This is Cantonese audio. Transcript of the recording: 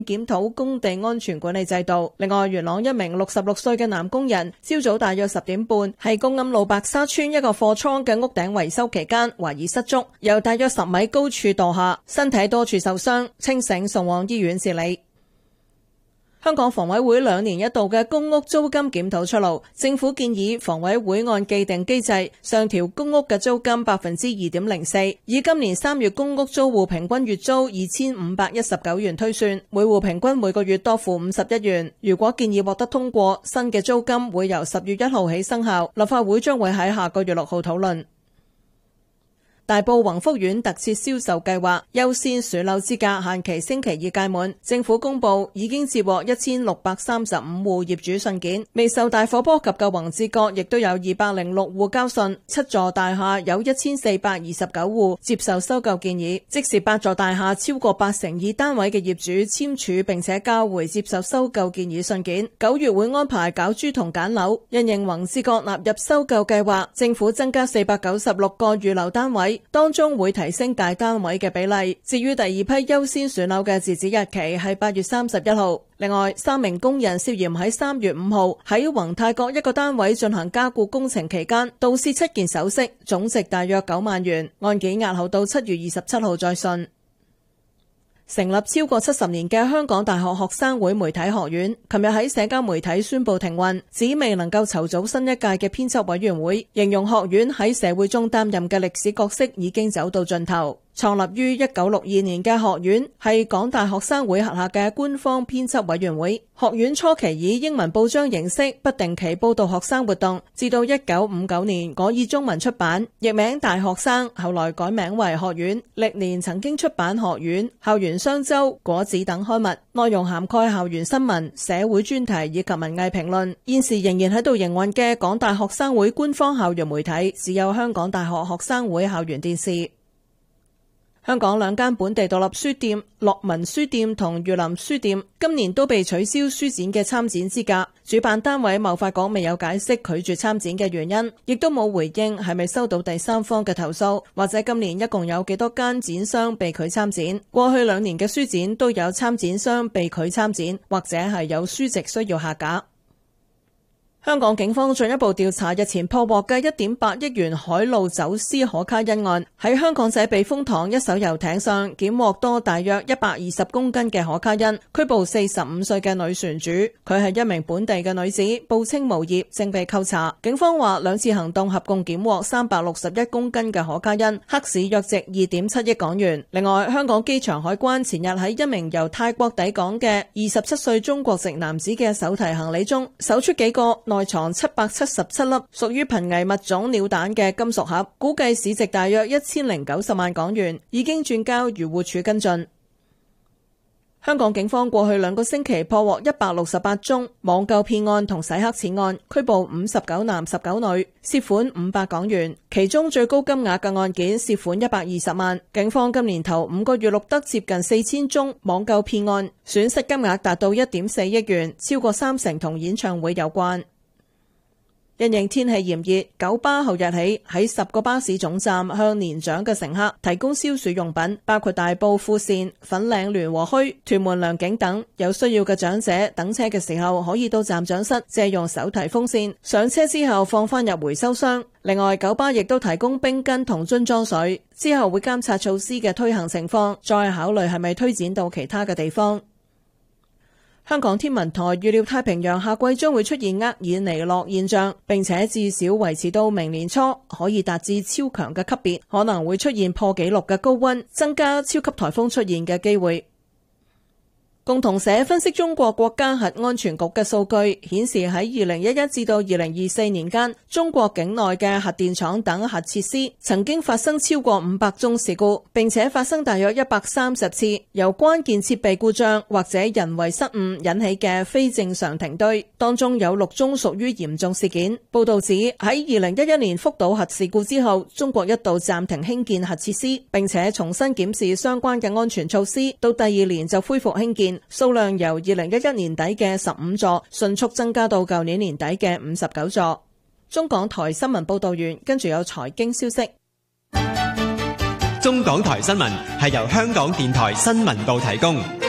檢討工地安全管理制度。另外，元朗一名66歲嘅男工人，朝早大約10點半喺公庵路白沙村一個貨倉嘅屋頂維修期間，懷疑失足，由大約10米高處墮下，身體多處受傷，清醒送往醫院治理。香港房委會2年一度嘅公屋租金檢討出爐，政府建議房委會按既定機制上調公屋嘅租金 2.04%， 以今年3月公屋租戶平均月租2519元推算，每戶平均每個月多付51元。如果建議獲得通過，新嘅租金會由10月1號起生效，立法會將會喺下個月6號討論。大埔宏福苑特設銷售計劃優先選樓資格限期星期2屆滿，政府公布已經接獲1635戶業主信件，未受大火波及嘅宏志閣亦都有206戶交信，7座大廈有1429戶接受收購建議，即是8座大廈超過82%單位嘅業主簽署並且交回接受收購建議信件。9月會安排攪珠同揀樓，因應宏志閣納入收購計劃，政府增加496個預留單位。當中會提升大單位嘅比例。至於第二批優先選樓嘅截止日期係8月31號。另外，3名工人涉嫌喺3月5號喺宏泰閣一個單位進行加固工程期間盜竊7件首飾，總值大約9萬元。案件押後到7月27號再訊。成立超過70年嘅香港大學學生會媒體學院，琴日喺社交媒體宣布停運，指未能夠籌組新一屆嘅編輯委員會，形容學院喺社會中擔任嘅歷史角色已經走到盡頭。創立於1962年嘅學院係港大學生會轄下嘅官方編輯委員會。學院初期以英文報章形式不定期報道學生活動，至到1959年改以中文出版，譯名大學生，後來改名為學院。歷年曾經出版學院、校園商周、果子等刊物，內容涵蓋校園新聞、社會專題以及文藝評論。現時仍然喺度營運嘅港大學生會官方校園媒體只有香港大學學生會校園電視。香港2間本地獨立書店樂文書店同榆林書店今年都被取消書展嘅參展資格，主辦單位貿發局未有解釋拒絕參展嘅原因，亦都冇回應係咪收到第三方嘅投訴，或者今年一共有幾多間展商被拒參展。過去2年嘅書展都有參展商被拒參展，或者係有書籍需要下架。香港警方進一步調查日前破獲嘅 1.8 億元海路走私可卡因案，喺香港仔避風塘一艘遊艇上檢獲多大約120公斤嘅可卡因，拘捕45歲嘅女船主，佢係一名本地嘅女子，報稱無業，正被扣查。警方話2次行動合共檢獲361公斤嘅可卡因，黑市約值2.7億港元。另外，香港機場海關前日喺一名由泰國抵港嘅27歲中國籍男子嘅手提行李中搜出幾個內藏777粒屬於瀕危物種鳥蛋嘅金屬盒，估計市值大約1090萬港元，已經轉交漁護署跟進。香港警方過去2個星期破獲168宗網購騙案同洗黑錢案，拘捕59男19女，涉款500港元，其中最高金額嘅案件涉款120萬。警方今年頭5個月錄得接近4000宗網購騙案，損失金額達到1.4億元，超過30%同演唱會有關。因應天氣炎熱，九巴後日起喺10個巴士總站向年長嘅乘客提供消暑用品，包括大埔富善、粉嶺聯和墟、屯門良景等。有需要嘅長者等車嘅時候，可以到站長室借用手提風扇，上車之後放返入回收箱。另外，九巴亦都提供冰巾同樽裝水，之後會監察措施嘅推行情況，再考慮係咪推展到其他嘅地方。香港天文台預料太平洋夏季將會出現厄爾尼諾現象，並且至少維持到明年初，可以達至超強嘅級別，可能會出現破紀錄嘅高溫，增加超級颱風出現嘅機會。共同社分析中國國家核安全局嘅數據顯示，喺2011至到2024年間，中國境內嘅核電廠等核設施曾經發生超過500宗事故，並且發生大約130次由關鍵設備故障或者人為失誤引起嘅非正常停堆，當中有6宗屬於嚴重事件。報道指喺2011年福島核事故之後，中國一度暫停興建核設施，並且重新檢視相關嘅安全措施，到第2年就恢復興建。數量由2011年底嘅15座迅速增加到舊年年底嘅59座。中港台新聞報道完，跟住有財經消息。 中港台新聞係由香港電台新聞部提供。